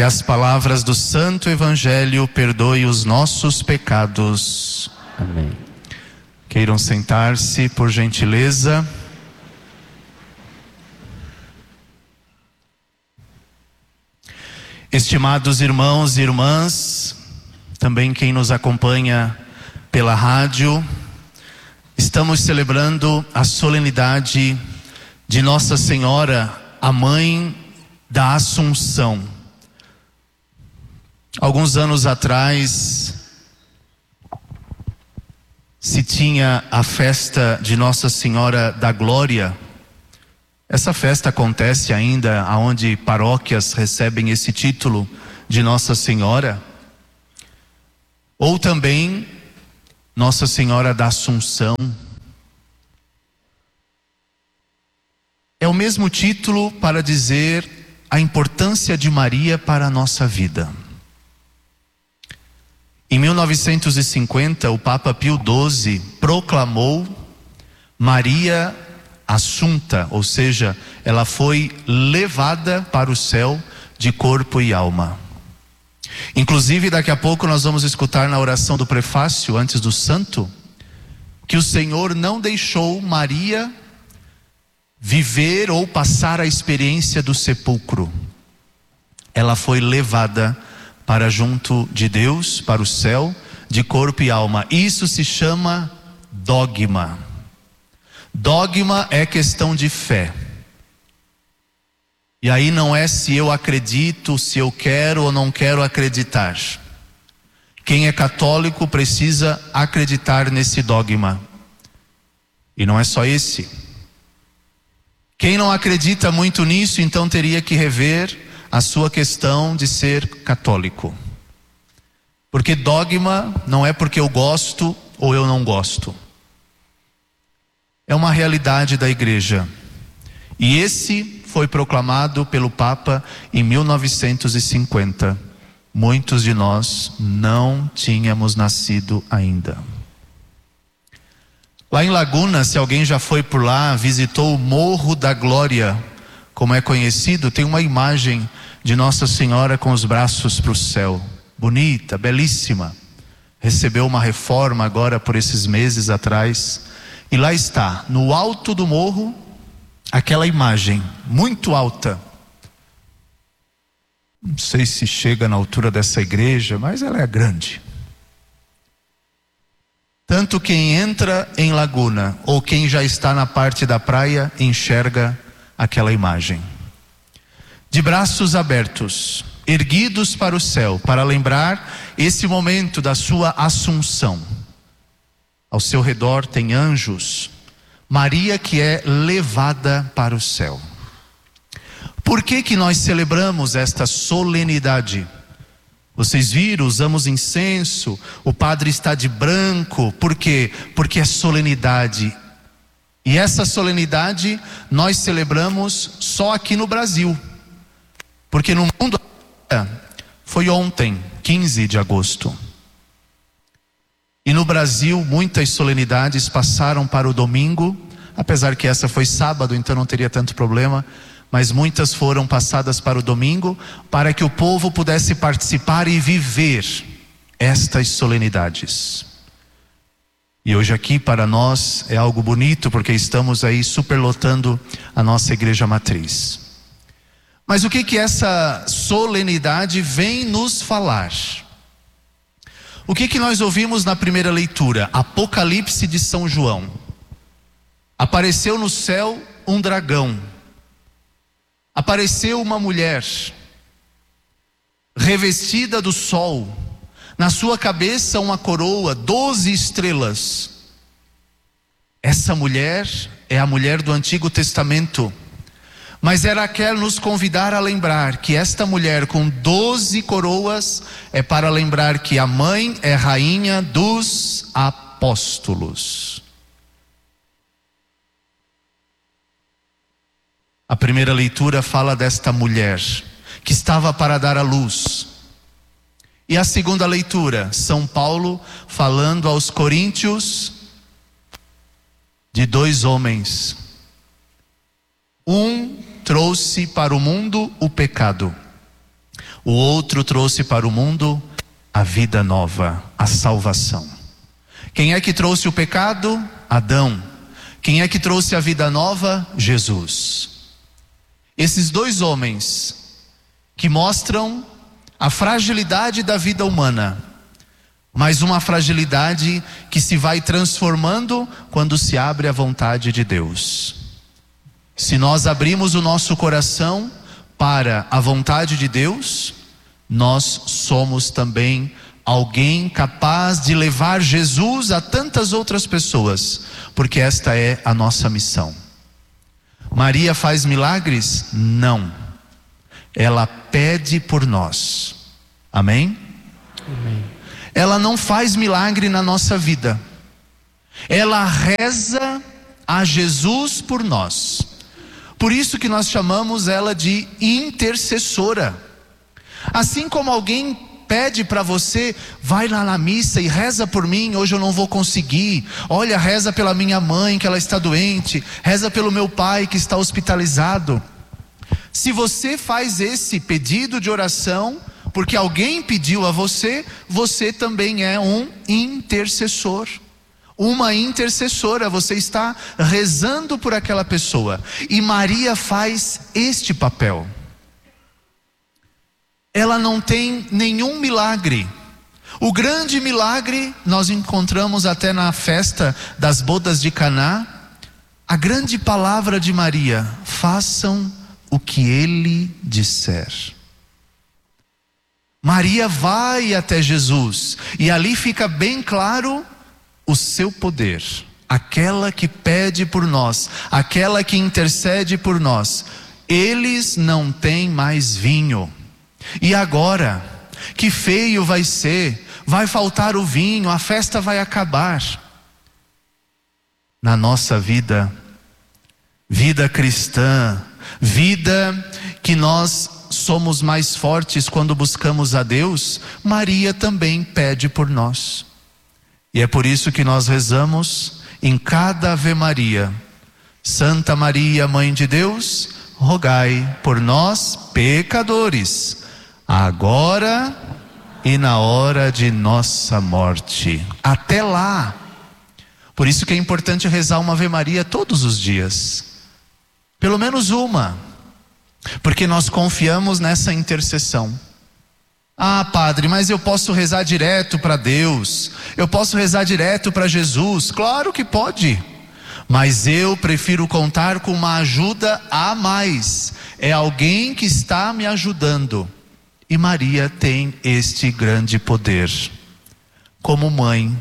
Que as palavras do Santo Evangelho perdoem os nossos pecados. Amém. Queiram sentar-se, por gentileza. Estimados irmãos e irmãs, também quem nos acompanha pela rádio, estamos celebrando a solenidade de Nossa Senhora, a Mãe da Assunção. Alguns anos atrás, se tinha a festa de Nossa Senhora da Glória. Essa festa acontece ainda onde paróquias recebem esse título de Nossa Senhora. Ou também Nossa Senhora da Assunção. É o mesmo título para dizer a importância de Maria para a nossa vida. Em 1950, o Papa Pio XII proclamou Maria Assunta, ou seja, ela foi levada para o céu de corpo e alma. Inclusive, daqui a pouco nós vamos escutar na oração do prefácio, antes do santo, que o Senhor não deixou Maria viver ou passar a experiência do sepulcro. Ela foi levada para junto de Deus, para o céu, de corpo e alma. Isso se chama dogma. Dogma é questão de fé. E aí não é se eu acredito, se eu quero ou não quero acreditar. Quem é católico precisa acreditar nesse dogma. E não é só esse. Quem não acredita muito nisso, então teria que rever a sua questão de ser católico. Porque dogma não é porque eu gosto ou eu não gosto. É uma realidade da igreja. E esse foi proclamado pelo Papa em 1950. Muitos de nós não tínhamos nascido ainda. Lá em Laguna, se alguém já foi por lá, visitou o Morro da Glória, como é conhecido, tem uma imagem de Nossa Senhora com os braços para o céu. Bonita, belíssima. Recebeu uma reforma agora por esses meses atrás. E lá está, no alto do morro, aquela imagem muito alta. Não sei se chega na altura dessa igreja, mas ela é grande. Tanto quem entra em Laguna ou quem já está na parte da praia enxerga aquela imagem. De braços abertos, erguidos para o céu, para lembrar esse momento da sua assunção. Ao seu redor tem anjos. Maria que é levada para o céu. Por que nós celebramos esta solenidade? Vocês viram, usamos incenso, o padre está de branco. Por quê? Porque é solenidade. E essa solenidade nós celebramos só aqui no Brasil. Porque no mundo foi ontem, 15 de agosto. E no Brasil muitas solenidades passaram para o domingo, apesar que essa foi sábado, então não teria tanto problema. Mas muitas foram passadas para o domingo, para que o povo pudesse participar e viver estas solenidades. E hoje aqui para nós é algo bonito, porque estamos aí superlotando a nossa igreja matriz. Mas o que essa solenidade vem nos falar? O que nós ouvimos na primeira leitura? Apocalipse de São João. Apareceu no céu um dragão. Apareceu uma mulher, revestida do sol, na sua cabeça uma coroa, 12 estrelas. Essa mulher é a mulher do Antigo Testamento, mas ela quer nos convidar a lembrar que esta mulher com 12 coroas é para lembrar que a mãe é rainha dos apóstolos. A primeira leitura fala desta mulher que estava para dar à luz. E a segunda leitura, São Paulo falando aos coríntios de dois homens. Um trouxe para o mundo o pecado. O outro trouxe para o mundo a vida nova, a salvação. Quem é que trouxe o pecado? Adão. Quem é que trouxe a vida nova? Jesus. Esses dois homens que mostram a fragilidade da vida humana, mas uma fragilidade que se vai transformando quando se abre a vontade de Deus. Se nós abrimos o nosso coração para a vontade de Deus, nós somos também alguém capaz de levar Jesus a tantas outras pessoas, porque esta é a nossa missão. Maria faz milagres? Não. Ela pede por nós. Amém? Amém. Ela não faz milagre na nossa vida. Ela reza a Jesus por nós. Por isso que nós chamamos ela de intercessora. Assim como alguém pede para você, vai lá na missa e reza por mim, hoje eu não vou conseguir. Olha, reza pela minha mãe que ela está doente, reza pelo meu pai que está hospitalizado. Se você faz esse pedido de oração, porque alguém pediu a você, você também é um intercessor. Uma intercessora, você está rezando por aquela pessoa. E Maria faz este papel. Ela não tem nenhum milagre. O grande milagre nós encontramos até na festa das bodas de Caná. A grande palavra de Maria: façam o que ele disser. Maria vai até Jesus e ali fica bem claro o seu poder. Aquela que pede por nós, aquela que intercede por nós. Eles não têm mais vinho. E agora, que feio vai ser, vai faltar o vinho, a festa vai acabar. Na nossa vida, vida cristã, vida que nós somos mais fortes quando buscamos a Deus, Maria também pede por nós. E é por isso que nós rezamos em cada Ave Maria: Santa Maria, Mãe de Deus, rogai por nós, pecadores, agora e na hora de nossa morte. Até lá. Por isso que é importante rezar uma Ave Maria todos os dias. Pelo menos uma. Porque nós confiamos nessa intercessão. Ah, padre, mas eu posso rezar direto para Deus. Eu posso rezar direto para Jesus. Claro que pode. Mas eu prefiro contar com uma ajuda a mais. É alguém que está me ajudando. E Maria tem este grande poder. Como mãe.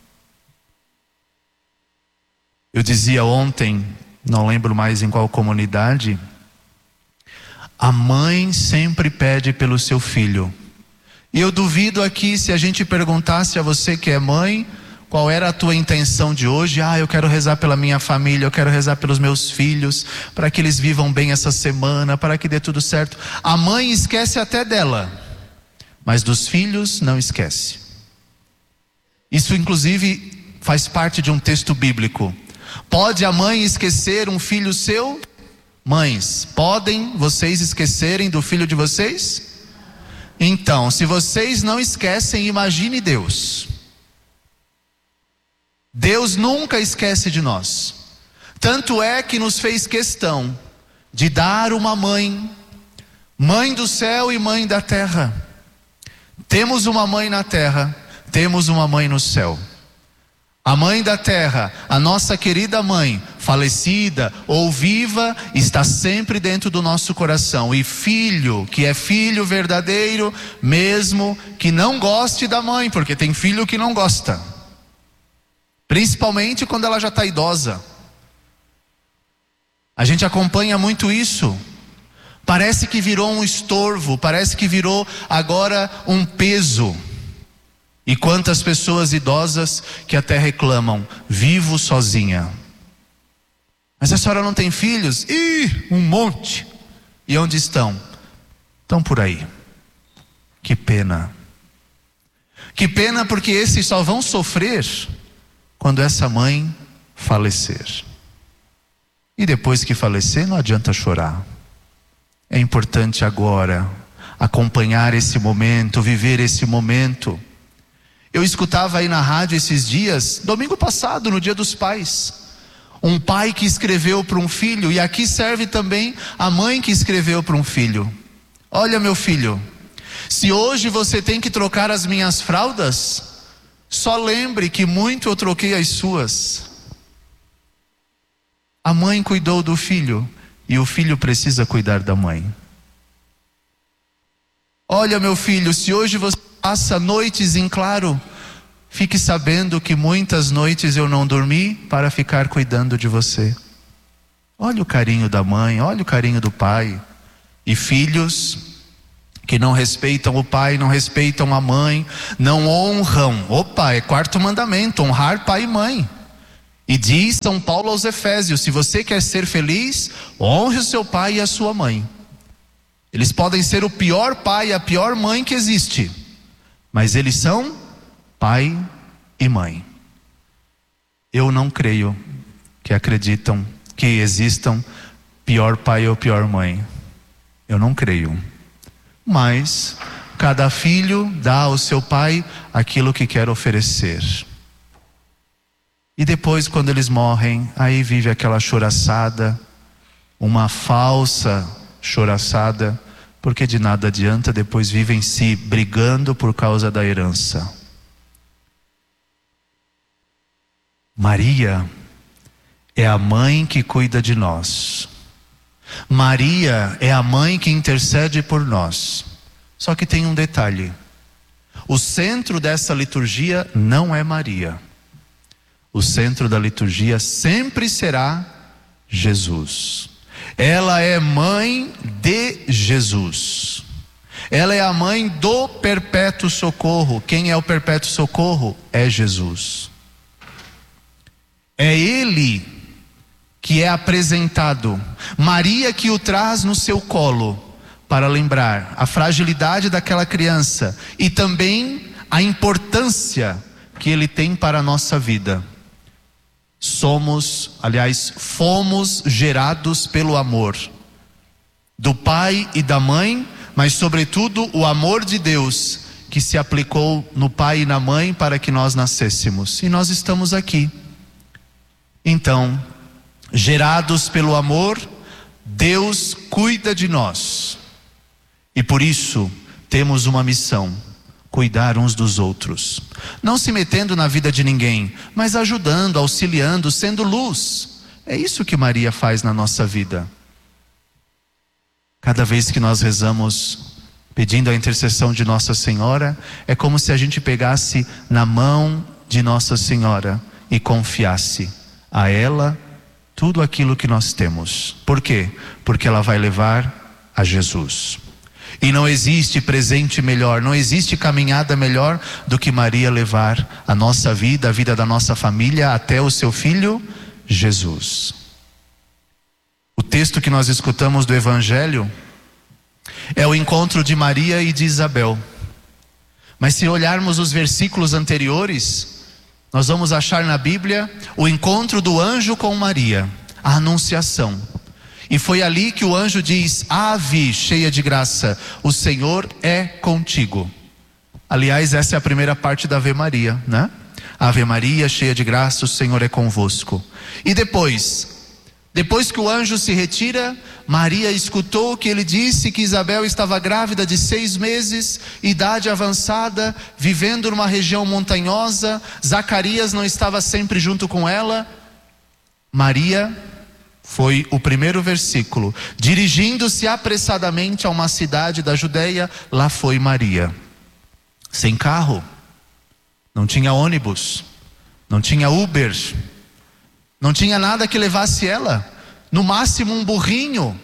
Eu dizia ontem, não lembro mais em qual comunidade, a mãe sempre pede pelo seu filho. E eu duvido aqui, se a gente perguntasse a você que é mãe, qual era a tua intenção de hoje? Ah, eu quero rezar pela minha família, eu quero rezar pelos meus filhos, para que eles vivam bem essa semana, para que dê tudo certo. A mãe esquece até dela, mas dos filhos não esquece. Isso inclusive faz parte de um texto bíblico. Pode a mãe esquecer um filho seu? Mães, podem vocês esquecerem do filho de vocês? Então, se vocês não esquecem, imagine Deus. Deus nunca esquece de nós. Tanto é que nos fez questão de dar uma mãe, mãe do céu e mãe da terra. Temos uma mãe na terra, temos uma mãe no céu. A mãe da terra, a nossa querida mãe, falecida ou viva, está sempre dentro do nosso coração. E filho, que é filho verdadeiro, mesmo que não goste da mãe, porque tem filho que não gosta. Principalmente quando ela já está idosa. A gente acompanha muito isso. Parece que virou um estorvo, parece que virou agora um peso. E quantas pessoas idosas que até reclamam: vivo sozinha. Mas a senhora não tem filhos? Ih, um monte. E onde estão? Estão por aí. Que pena. Que pena, porque esses só vão sofrer quando essa mãe falecer. E depois que falecer, não adianta chorar. É importante agora, acompanhar esse momento, viver esse momento. Eu escutava aí na rádio esses dias, domingo passado, no Dia dos Pais, um pai que escreveu para um filho, e aqui serve também a mãe que escreveu para um filho: olha, meu filho, se hoje você tem que trocar as minhas fraldas, só lembre que muito eu troquei as suas. A mãe cuidou do filho e o filho precisa cuidar da mãe. Olha, meu filho, se hoje você passa noites em claro, fique sabendo que muitas noites eu não dormi para ficar cuidando de você. Olha o carinho da mãe, olha o carinho do pai. E filhos que não respeitam o pai, não respeitam a mãe, não honram. Opa, é 4º mandamento, honrar pai e mãe. E diz São Paulo aos Efésios: se você quer ser feliz, honre o seu pai e a sua mãe. Eles podem ser o pior pai e a pior mãe que existe, mas eles são pai e mãe. Eu não creio que acreditam que existam pior pai ou pior mãe. Eu não creio. Mas cada filho dá ao seu pai aquilo que quer oferecer. E depois, quando eles morrem, aí vive aquela choraçada, uma falsa choraçada, porque de nada adianta, depois vivem se brigando por causa da herança. Maria é a mãe que cuida de nós. Maria é a mãe que intercede por nós. Só que tem um detalhe: o centro dessa liturgia não é Maria. O centro da liturgia sempre será Jesus. Ela é mãe de Jesus. Ela é a mãe do perpétuo socorro. Quem é o perpétuo socorro? É Jesus. É Ele que é apresentado. Maria que o traz no seu colo para lembrar a fragilidade daquela criança e também a importância que Ele tem para a nossa vida. Fomos gerados pelo amor do pai e da mãe, mas sobretudo o amor de Deus que se aplicou no pai e na mãe para que nós nascêssemos. E nós estamos aqui. Então, gerados pelo amor, Deus cuida de nós. E por isso temos uma missão: cuidar uns dos outros. Não se metendo na vida de ninguém, mas ajudando, auxiliando, sendo luz. É isso que Maria faz na nossa vida. Cada vez que nós rezamos pedindo a intercessão de Nossa Senhora, é como se a gente pegasse na mão de Nossa Senhora e confiasse a ela tudo aquilo que nós temos. Por quê? Porque ela vai levar a Jesus. E não existe presente melhor, não existe caminhada melhor do que Maria levar a nossa vida, a vida da nossa família, até o seu filho Jesus. O texto que nós escutamos do Evangelho é o encontro de Maria e de Isabel. Mas se olharmos os versículos anteriores, nós vamos achar na Bíblia o encontro do anjo com Maria, a anunciação. E foi ali que o anjo diz: Ave, cheia de graça, o Senhor é contigo. Aliás, essa é a primeira parte da Ave Maria, né? Ave Maria, cheia de graça, o Senhor é convosco. E depois que o anjo se retira, Maria escutou que ele disse que Isabel estava grávida de 6 meses, idade avançada, vivendo numa região montanhosa. Zacarias não estava sempre junto com ela. Maria foi o primeiro versículo: dirigindo-se apressadamente a uma cidade da Judeia, lá foi Maria. Sem carro, não tinha ônibus, não tinha Uber, não tinha nada que levasse ela, no máximo um burrinho.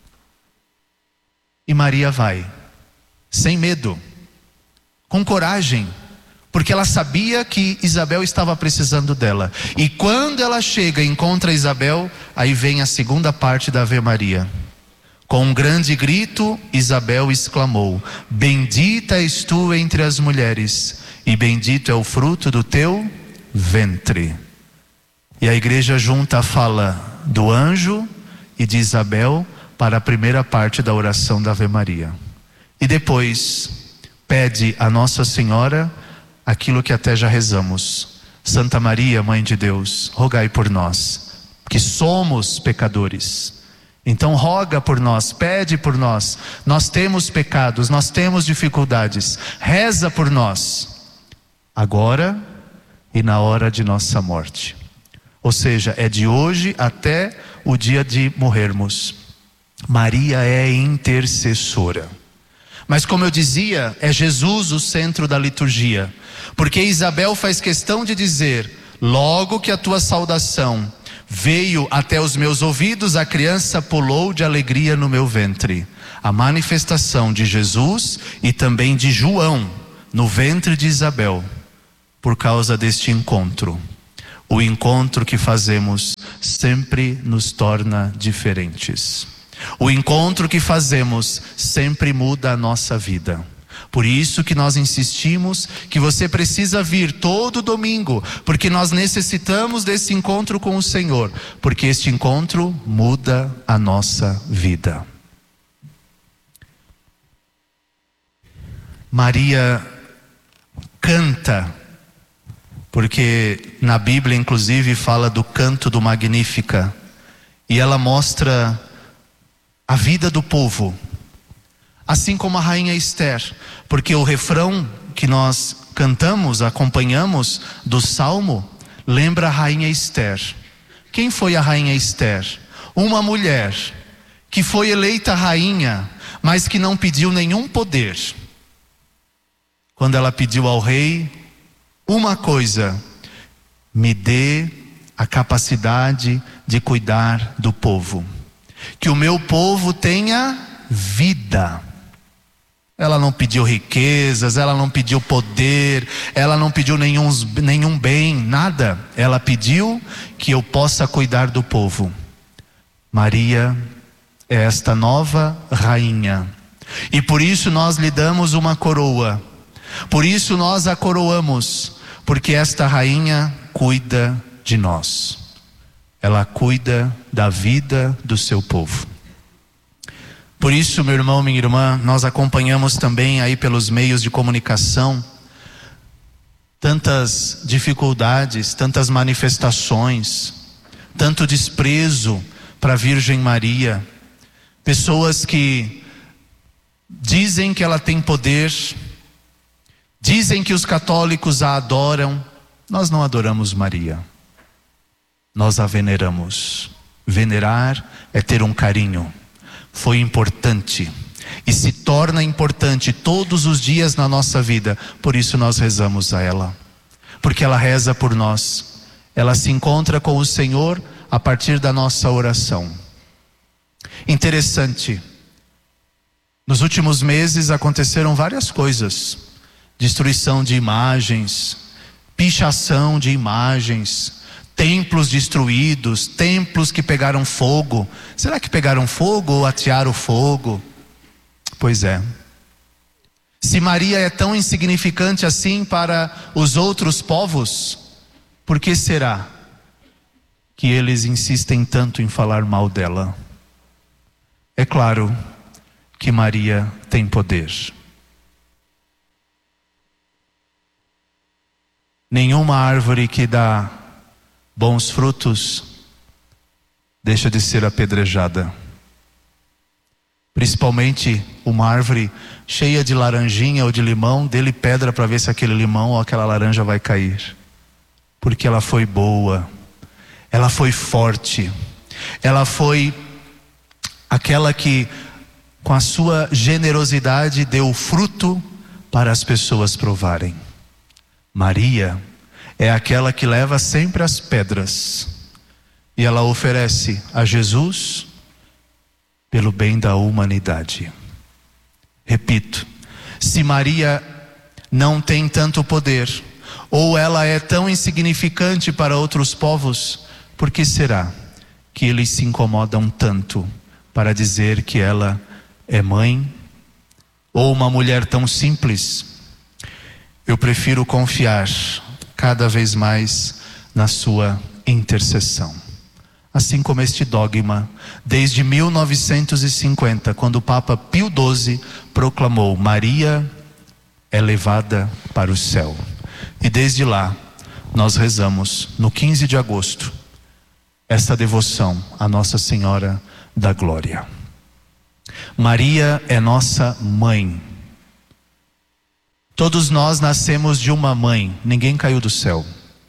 E Maria vai, sem medo, com coragem, porque ela sabia que Isabel estava precisando dela. E quando ela chega e encontra Isabel, aí vem a segunda parte da Ave Maria. Com um grande grito, Isabel exclamou: bendita és tu entre as mulheres, e bendito é o fruto do teu ventre. E a igreja junta fala do anjo e de Isabel para a primeira parte da oração da Ave Maria. E depois pede a Nossa Senhora aquilo que até já rezamos: Santa Maria, Mãe de Deus, rogai por nós, que somos pecadores. Então roga por nós, pede por nós. Nós temos pecados, nós temos dificuldades. Reza por nós, agora e na hora de nossa morte. Ou seja, é de hoje até o dia de morrermos. Maria é intercessora. Mas como eu dizia, é Jesus o centro da liturgia. Porque Isabel faz questão de dizer: logo que a tua saudação veio até os meus ouvidos, a criança pulou de alegria no meu ventre. A manifestação de Jesus e também de João no ventre de Isabel, por causa deste encontro. O encontro que fazemos sempre nos torna diferentes. O encontro que fazemos sempre muda a nossa vida. Por isso que nós insistimos que você precisa vir todo domingo, porque nós necessitamos desse encontro com o Senhor, porque este encontro muda a nossa vida. Maria canta, porque na Bíblia inclusive fala do canto do Magnífica, e ela mostra a vida do povo, assim como a rainha Esther, porque o refrão que nós cantamos, acompanhamos do Salmo, lembra a rainha Esther. Quem foi a rainha Esther? Uma mulher que foi eleita rainha, mas que não pediu nenhum poder. Quando ela pediu ao rei uma coisa: me dê a capacidade de cuidar do povo, que o meu povo tenha vida. Ela não pediu riquezas, ela não pediu poder, ela não pediu nenhum bem, nada. Ela pediu que eu possa cuidar do povo. Maria é esta nova rainha, e por isso nós lhe damos uma coroa. Por isso nós a coroamos, porque esta rainha cuida de nós. Ela cuida da vida do seu povo. Por isso, meu irmão, minha irmã, nós acompanhamos também aí pelos meios de comunicação tantas dificuldades, tantas manifestações, tanto desprezo para a Virgem Maria. Pessoas que dizem que ela tem poder, dizem que os católicos a adoram. Nós não adoramos Maria, nós a veneramos. Venerar é ter um carinho. Foi importante e se torna importante todos os dias na nossa vida. Por isso nós rezamos a ela, porque ela reza por nós. Ela se encontra com o Senhor a partir da nossa oração. Interessante, nos últimos meses aconteceram várias coisas: destruição de imagens, pichação de imagens, templos destruídos, templos que pegaram fogo. Será que pegaram fogo ou atearam fogo? Pois é. Se Maria é tão insignificante assim para os outros povos, por que será que eles insistem tanto em falar mal dela? É claro que Maria tem poder. Nenhuma árvore que dá bons frutos deixa de ser apedrejada. Principalmente uma árvore cheia de laranjinha ou de limão, dê-lhe pedra para ver se aquele limão ou aquela laranja vai cair. Porque ela foi boa, ela foi forte, ela foi aquela que com a sua generosidade deu fruto para as pessoas provarem. Maria é aquela que leva sempre as pedras, e ela oferece a Jesus pelo bem da humanidade. Repito, se Maria não tem tanto poder, ou ela é tão insignificante para outros povos, por que será que eles se incomodam tanto para dizer que ela é mãe, ou uma mulher tão simples? Eu prefiro confiar cada vez mais na sua intercessão. assim como este dogma, desde 1950, quando o Papa Pio XII proclamou: Maria é levada para o céu. E desde lá, nós rezamos, no 15 de agosto, esta devoção à Nossa Senhora da Glória. Maria é nossa mãe. Todos nós nascemos de uma mãe, ninguém caiu do céu.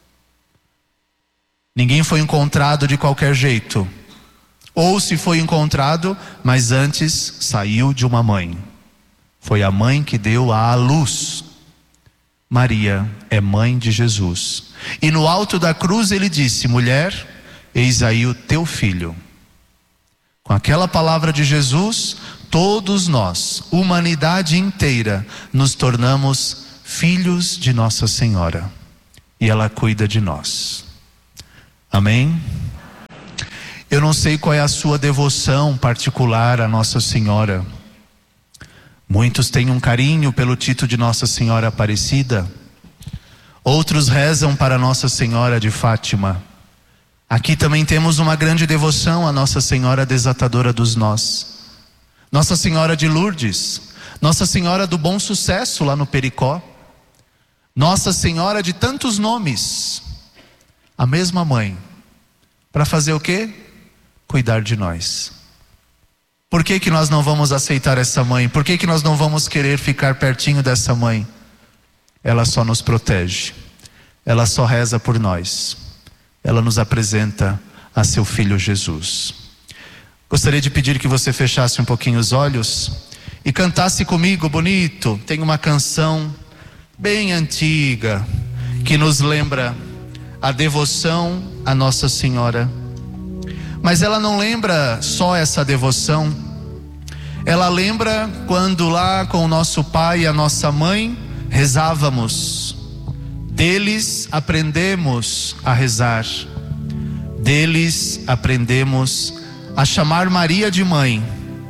Ninguém foi encontrado de qualquer jeito. Ou se foi encontrado, mas antes saiu de uma mãe. Foi a mãe que deu à luz. Maria é mãe de Jesus. E no alto da cruz ele disse: mulher, eis aí o teu filho. Com aquela palavra de Jesus, todos nós, humanidade inteira, nos tornamos filhos de Nossa Senhora. E ela cuida de nós. Amém? Eu não sei qual é a sua devoção particular a Nossa Senhora. Muitos têm um carinho pelo título de Nossa Senhora Aparecida. Outros rezam para Nossa Senhora de Fátima. Aqui também temos uma grande devoção a Nossa Senhora Desatadora dos Nós. Nossa Senhora de Lourdes. Nossa Senhora do Bom Sucesso lá no Pericó. Nossa Senhora de tantos nomes. A mesma mãe. Para fazer o quê? Cuidar de nós. Por que nós não vamos aceitar essa mãe? Por que nós não vamos querer ficar pertinho dessa mãe? Ela só nos protege. Ela só reza por nós. Ela nos apresenta a seu Filho Jesus. Gostaria de pedir que você fechasse um pouquinho os olhos e cantasse comigo bonito. Tem uma canção bem antiga que nos lembra a devoção a Nossa Senhora. Mas ela não lembra só essa devoção. Ela lembra quando lá com o nosso pai e a nossa mãe rezávamos. Deles aprendemos a rezar. Deles aprendemos a chamar Maria de mãe.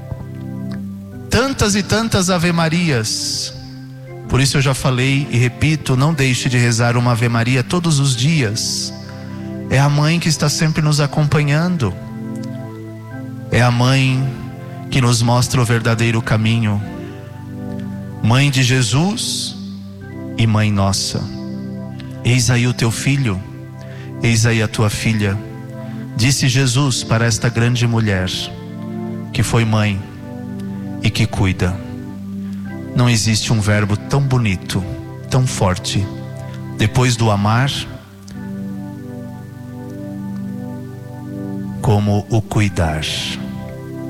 Tantas e tantas Ave Marias. Por isso eu já falei e repito, não deixe de rezar uma Ave Maria todos os dias. É a mãe que está sempre nos acompanhando. É a mãe que nos mostra o verdadeiro caminho. Mãe de Jesus e mãe nossa. Eis aí o teu filho, eis aí a tua filha. Disse Jesus para esta grande mulher, que foi mãe e que cuida. Não existe um verbo tão bonito, tão forte, depois do amar, como o cuidar.